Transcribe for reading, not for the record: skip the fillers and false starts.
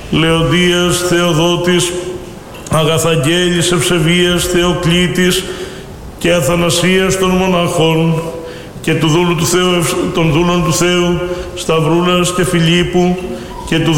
Λεοντίας Θεοδότης, Αγαθαγγέλης Ευσεβίας Θεοκλήτης και Αθανασίας των μοναχών και του δούλου του Θεού, των δούλων του Θεού Σταυρούλας και Φιλίππου και του